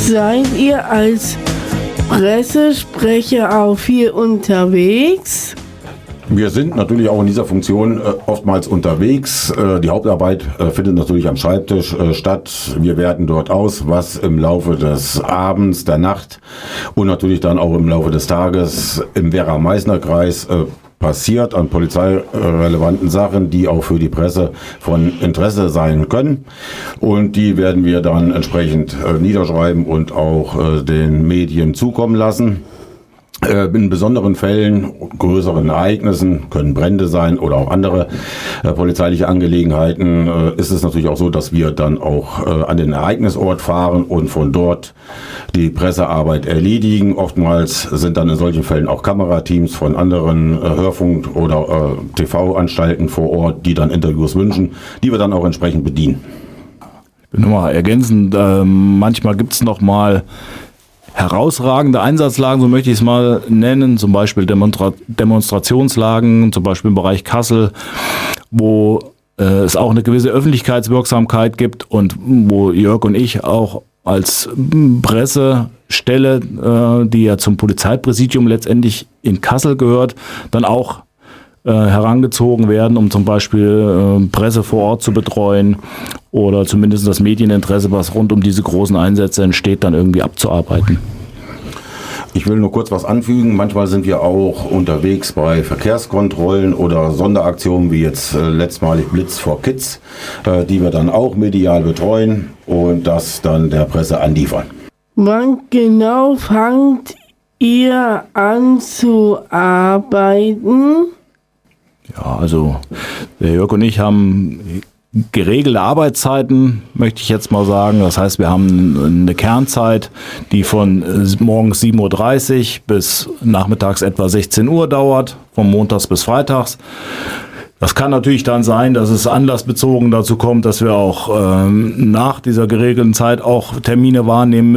Seid ihr als Pressesprecher auch viel unterwegs? Wir sind natürlich auch in dieser Funktion oftmals unterwegs. Die Hauptarbeit findet natürlich am Schreibtisch statt. Wir werten dort aus, was im Laufe des Abends, der Nacht und natürlich dann auch im Laufe des Tages im Werra-Meißner-Kreis passiert an polizeirelevanten Sachen, die auch für die Presse von Interesse sein können. Und die werden wir dann entsprechend niederschreiben und auch den Medien zukommen lassen. In besonderen Fällen, größeren Ereignissen, können Brände sein oder auch andere polizeiliche Angelegenheiten, ist es natürlich auch so, dass wir dann auch an den Ereignisort fahren und von dort die Pressearbeit erledigen. Oftmals sind dann in solchen Fällen auch Kamerateams von anderen Hörfunk- oder TV-Anstalten vor Ort, die dann Interviews wünschen, die wir dann auch entsprechend bedienen. Ich bin nochmal ergänzend, manchmal gibt es nochmal herausragende Einsatzlagen, so möchte ich es mal nennen, zum Beispiel Demonstrationslagen, zum Beispiel im Bereich Kassel, wo es auch eine gewisse Öffentlichkeitswirksamkeit gibt und wo Jörg und ich auch als Pressestelle, die ja zum Polizeipräsidium letztendlich in Kassel gehört, dann auch herangezogen werden, um zum Beispiel Presse vor Ort zu betreuen oder zumindest das Medieninteresse, was rund um diese großen Einsätze entsteht, dann irgendwie abzuarbeiten. Ich will nur kurz was anfügen. Manchmal sind wir auch unterwegs bei Verkehrskontrollen oder Sonderaktionen, wie jetzt letztmalig Blitz for Kids, die wir dann auch medial betreuen und das dann der Presse anliefern. Wann genau fangt ihr an zu arbeiten? Ja, also der Jörg und ich haben geregelte Arbeitszeiten, möchte ich jetzt mal sagen. Das heißt, wir haben eine Kernzeit, die von morgens 7.30 Uhr bis nachmittags etwa 16 Uhr dauert, von montags bis freitags. Das kann natürlich dann sein, dass es anlassbezogen dazu kommt, dass wir auch nach dieser geregelten Zeit auch Termine wahrnehmen müssen.